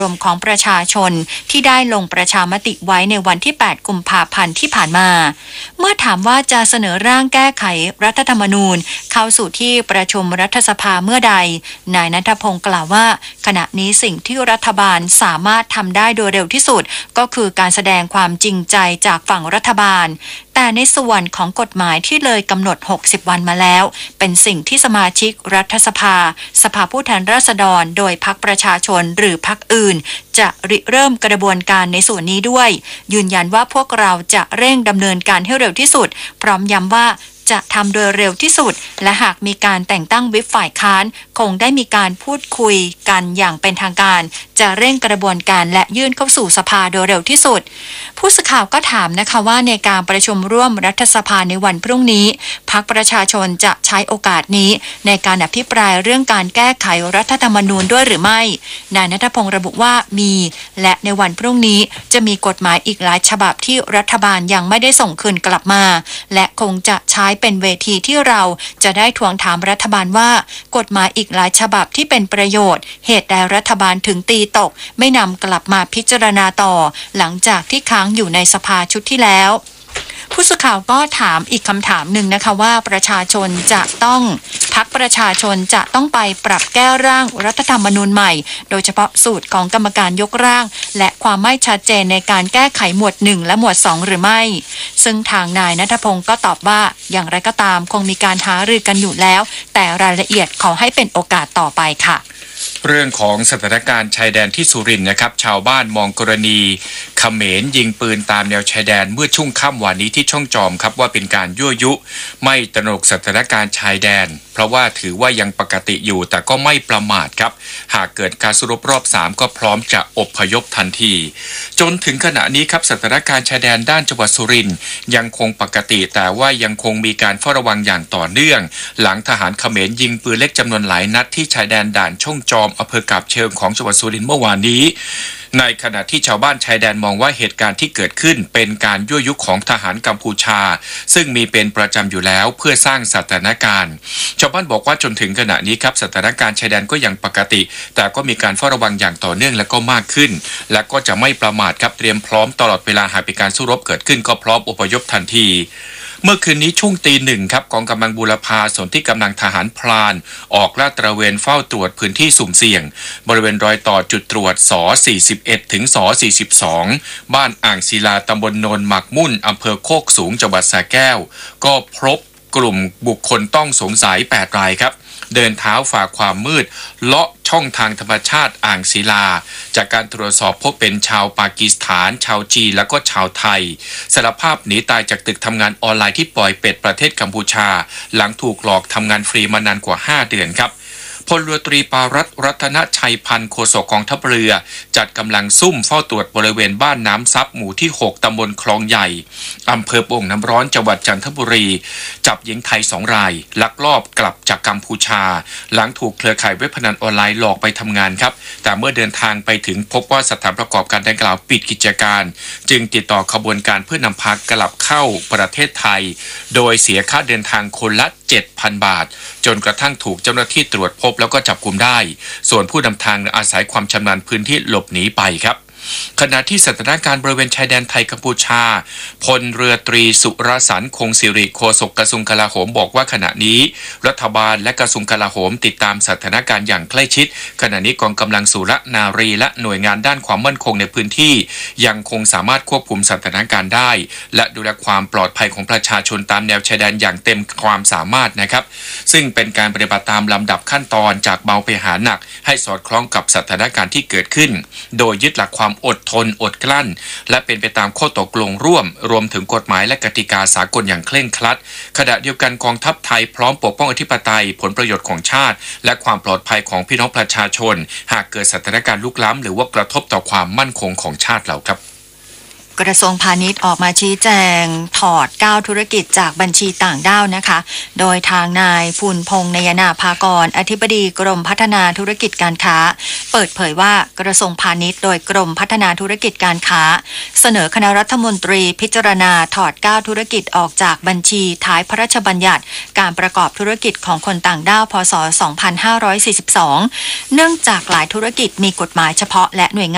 รมของประชาชนที่ได้ลงประชามติไว้ในวันที่ 8 กุมภาพันธ์ที่ผ่านมาเมื่อถามว่าจะเสนอร่างแก้ไขรัฐธรรมนูญเข้าสู่ที่ประชุมรัฐสภาเมื่อใดนายณัฐพงศ์กล่าวว่าขณะนี้สิ่งที่รัฐบาลสามารถทำได้โดยเร็วที่สุดก็คือการแสดงความจริงใจจากฝั่งรัฐบาลแต่ในส่วนของกฎหมายที่เลยกำหนด60วันมาแล้วเป็นสิ่งที่สมาชิกรัฐสภาสภาผู้แทนราษฎรโดยพรรคประชาชนหรือพรรคอื่นจะริเริ่มกระบวนการในส่วนนี้ด้วยยืนยันว่าพวกเราจะเร่งดำเนินการให้เร็วที่สุดพร้อมย้ำว่าจะทำโดยเร็วที่สุดและหากมีการแต่งตั้งวิปฝ่ายค้านคงได้มีการพูดคุยกันอย่างเป็นทางการจะเร่งกระบวนการและยื่นเข้าสู่สภาโดยเร็วที่สุดผู้สื่อข่าวก็ถามนะคะว่าในการประชุมร่วมรัฐสภาในวันพรุ่งนี้พรรคประชาชนจะใช้โอกาสนี้ในการอภิปรายเรื่องการแก้ไขรัฐธรรมนูญด้วยหรือไม่นายณัฐพงศ์ระบุว่ามีและในวันพรุ่งนี้จะมีกฎหมายอีกหลายฉบับที่รัฐบาลยังไม่ได้ส่งคืนกลับมาและคงจะใช้เป็นเวทีที่เราจะได้ทวงถามรัฐบาลว่ากฎหมายอีกหลายฉบับที่เป็นประโยชน์เหตุใดรัฐบาลถึงตีตกไม่นำกลับมาพิจารณาต่อหลังจากที่ค้างอยู่ในสภาชุดที่แล้วผู้สื่อข่าวก็ถามอีกคำถามหนึ่งนะคะว่าพรรคประชาชนจะต้องไปปรับแก้ร่างรัฐธรรมนูญใหม่โดยเฉพาะสูตรของกรรมการยกร่างและความไม่ชัดเจนในการแก้ไขหมวด1และหมวด2หรือไม่ซึ่งทางนายณัฐพงศ์ก็ตอบว่าอย่างไรก็ตามคงมีการหารือกันอยู่แล้วแต่รายละเอียดขอให้เป็นโอกาสต่อไปค่ะเรื่องของสถานการณ์ชายแดนที่สุรินทร์นะครับชาวบ้านมองกรณีเขมรยิงปืนตามแนวชายแดนเมื่อช่วงค่ำวันนี้ที่ช่องจอมครับว่าเป็นการยั่วยุไม่ตระหนกสถานการณ์ชายแดนเพราะว่าถือว่ายังปกติอยู่แต่ก็ไม่ประมาทครับหากเกิดการสู้รบรอบ3ก็พร้อมจะอพยพทันทีจนถึงขณะนี้ครับสถานการณ์ชายแดนด้านจังหวัดสุรินทร์ยังคงปกติแต่ว่ายังคงมีการเฝ้าระวังอย่างต่อเนื่องหลังทหารเขมรยิงปืนเล็กจำนวนหลายนัดที่ชายแดนด่านช่องจอมอำเภอกาบเชิงของจังหวัดสุรินทร์เมื่อวานนี้ในขณะที่ชาวบ้านชายแดนมองว่าเหตุการณ์ที่เกิดขึ้นเป็นการยั่วยุของทหารกัมพูชาซึ่งมีเป็นประจำอยู่แล้วเพื่อสร้างสถานการณ์ชาวบ้านบอกว่าจนถึงขณะนี้ครับสถานการณ์ชายแดนก็ยังปกติแต่ก็มีการเฝ้าระวังอย่างต่อเนื่องและก็มากขึ้นและก็จะไม่ประมาทครับเตรียมพร้อมตลอดเวลาหากมีการสู้รบเกิดขึ้นก็พร้อมอพยพทันทีเมื่อคืนนี้ช่วงตีหนึ่งครับกองกำลังบูรพาส่วนที่กำลังทหารพรานออกลาดตระเวนเฝ้าตรวจพื้นที่สุ่มเสี่ยงบริเวณรอยต่อจุดตรวจส41ถึงส42บ้านอ่างศิลาตำบลโนนหมักมุ่นอำเภอโคกสูงจังหวัดสระแก้วก็พบกลุ่มบุคคลต้องสงสัย8รายครับเดินเท้าฝ่าความมืดเลาะช่องทางธรรมชาติอ่างศิลาจากการตรวจสอบพบเป็นชาวปากีสถานชาวจีนและก็ชาวไทยสารภาพหนีตายจากตึกทำงานออนไลน์ที่ปล่อยเป็ดประเทศกัมพูชาหลังถูกหลอกทำงานฟรีมานานกว่า5เดือนครับพลเรือตรีปารัตน์รัตนชัยพันธ์โฆษกกองทัพเรือจัดกำลังซุ่มเฝ้าตรวจบริเวณบ้านน้ำซับหมู่ที่6ตำบลคลองใหญ่อำเภอโป่งน้ำร้อนจังหวัดจันทบุรีจับหญิงไทย2รายลักลอบกลับจากกัมพูชาหลังถูกเครือข่ายเว็บพนันออนไลน์หลอกไปทำงานครับแต่เมื่อเดินทางไปถึงพบว่าสถานประกอบการดังกล่าวปิดกิจการจึงติดต่อขบวนการเพื่อนำพากลับเข้าประเทศไทยโดยเสียค่าเดินทางคนละ 7,000 บาทจนกระทั่งถูกเจ้าหน้าที่ตรวจพบแล้วก็จับกุมได้ส่วนผู้นำทางอาศัยความชำนาญพื้นที่หลบหนีไปครับขณะที่สถานการณ์บริเวณชายแดนไทยกัมพูชาพลเรือตรีสุรสันต์คงสิริโฆษกกระทรวงกลาโหมบอกว่าขณะนี้รัฐบาลและกระทรวงกลาโหมติดตามสถานการณ์อย่างใกล้ชิดขณะนี้กองกำลังสุรนารีและหน่วยงานด้านความมั่นคงในพื้นที่ยังคงสามารถควบคุมสถานการณ์ได้และดูแลความปลอดภัยของประชาชนตามแนวชายแดนอย่างเต็มความสามารถนะครับซึ่งเป็นการปฏิบัติตามลำดับขั้นตอนจากเบาไปหาหนักให้สอดคล้องกับสถานการณ์ที่เกิดขึ้นโดยยึดหลักความอดทนอดกลั้นและเป็นไปตามข้อตกลงร่วมรวมถึงกฎหมายและกติกาสากลอย่างเคร่งครัดขณะเดียวกันกองทัพไทยพร้อมปกป้องอธิปไตยผลประโยชน์ของชาติและความปลอดภัยของพี่น้องประชาชนหากเกิดสถานการณ์ลุกล้ำหรือว่ากระทบต่อความมั่นคงของชาติเราครับกระทรวงพาณิชย์ออกมาชี้แจงถอด9ธุรกิจจากบัญชีต่างด้าวนะคะโดยทางนายภูลพงษ์นยนาภากรอธิบดีกรมพัฒนาธุรกิจการค้าเปิดเผยว่ากระทรวงพาณิชย์โดยกรมพัฒนาธุรกิจการค้าเสนอคณะรัฐมนตรีพิจารณาถอด9ธุรกิจออกจากบัญชีท้ายพระราชบัญญัติการประกอบธุรกิจของคนต่างด้าวพ.ศ. 2542เนื่องจากหลายธุรกิจมีกฎหมายเฉพาะและหน่วยงาน